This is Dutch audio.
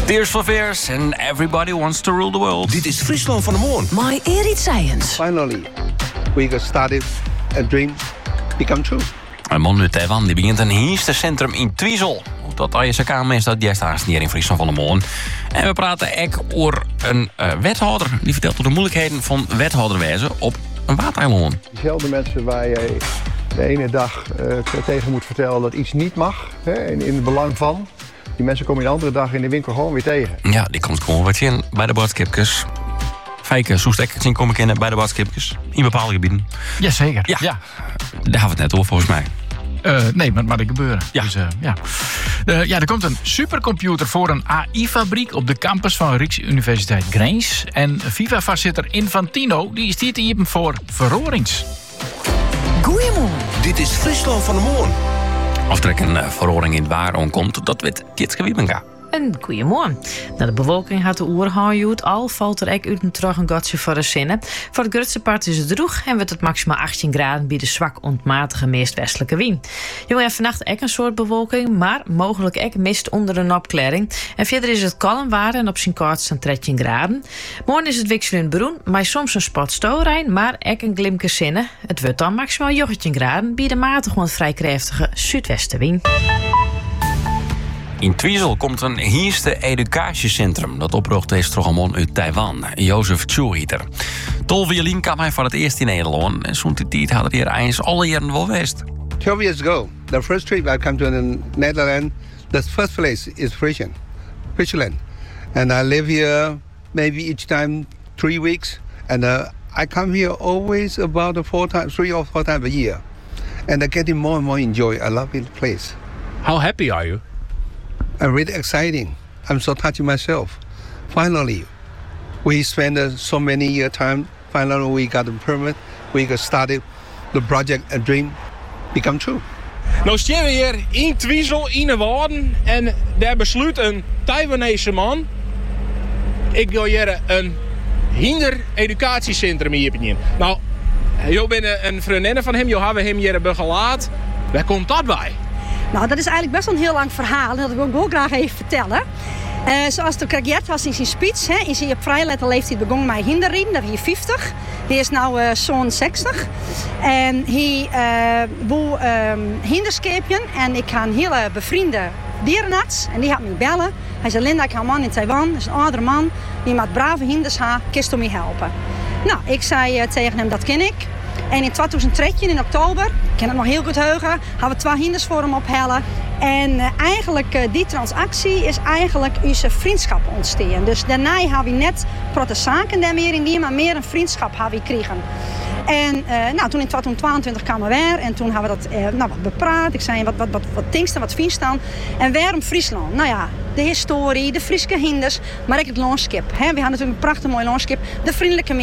Tears for Fears and Everybody Wants to Rule the World. Dit is Friesland van de Moon. My Erit Science. Finally, we got started a dream become true. Een man uit Taiwan die begint een hiestercentrum in Twiesel. Dat ISK is dat juist aansnier in Friesland van de Moon. En we praten ook over een wethouder. Die vertelt over de moeilijkheden van wethouderwijzen op een watereiland. Diezelfde mensen waar je de ene dag tegen moet vertellen dat iets niet mag. Hè, in het belang van. Die mensen komen je de andere dag in de winkel gewoon weer tegen. Ja, die komt gewoon wat in bij de boodschapjes. Fijke, Soestek zien komen kennen bij de boodschapjes. In bepaalde gebieden. Jazeker. Ja. Ja. Daar hebben we het net over volgens mij. Nee, maar dat gebeuren. Ja. Dus, er komt een supercomputer voor een AI-fabriek op de campus van Rijksuniversiteit Grains. En FIFA-voorzitter Infantino die is hier te jepen voor verrorings. Goeiemorgen. Dit is Friesland van de Moon. Of er een verhoring in het waar omkomt, dat weet Tjitske Wiebenga. En goeiemorgen. Nou, de bewolking had de oerhaaien al, valt er ook uit een terug een godsje voor de zinnen. Voor het grootste part is het droeg en wordt het maximaal 18 graden bij de zwak ontmatige meest westelijke wind. Jongen, en vannacht ook een soort bewolking, maar mogelijk ook mist onder een opklaring. En verder is het kalm waar en op zijn kortst een 13 graden. Morgen is het wisselend bruin, maar soms een spot stoorijn, maar ook een glimke zinnen. Het wordt dan maximaal 18 graden bij de matig want vrij krachtige zuidwestenwind. In Twiesel komt een hierste educatiecentrum. Dat opricht is toch een man uit Taiwan, Jozef Chuhiter. Tolviolien kwam hij voor het eerst in Nederland. En zo'n tijd had hij hier eens alle jaren wel west. 12 years ago, the first trip I came to the Netherlands, the first place is Friesland. And I live here maybe each time 3 weeks. And I come here always about 3 or 4 times a year. And I'm getting more and more enjoy. I love the place. How happy are you? I'm really exciting. I'm so touched myself. Finally, we spent so many years time. Finally, we got a permit. We got started the project, a dream become true. Nou staan we hier in Twiesel, in de Waarden. En daar besluit een Taiwanese man. Ik wil hier een hinder-educatiecentrum hier in. Nou, jij bent een vriendin van hem. Jij hebben hem hier begeleid. Waar komt dat bij? Nou, dat is eigenlijk best wel een heel lang verhaal. En dat wil ik ook graag even vertellen. Zoals de Kragiet was in zijn speech, is hij op vrij late leeftijd begonnen met hinderrijden. Dat is hier 50. Hij is nu zo'n 60. En hij wil hinderschepen. En ik ga een hele bevriende dierenarts. En die gaat me bellen. Hij zei, Linda, ik heb een man in Taiwan. Dat is een oudere man. Die met brave hinders heeft. Kist om me helpen. Nou, ik zei tegen hem, dat ken ik. En in 2013, in oktober, ik kan het nog heel goed heugen, hebben we 2 hinders voor hem ophellen. En eigenlijk die transactie is eigenlijk onze vriendschap ontstaan. Dus daarna hebben we net protezaken daar meer in die, maar meer een vriendschap hebben we gekregen. En toen in 2022 kwamen we weer en toen hebben we dat wat bepraat. Ik zei, wat denkst en wat vind je dan? En waarom Friesland? Nou ja, de historie, de Friese hinders, maar ook het landschap. We hebben natuurlijk een prachtig mooi landschap. De vriendelijke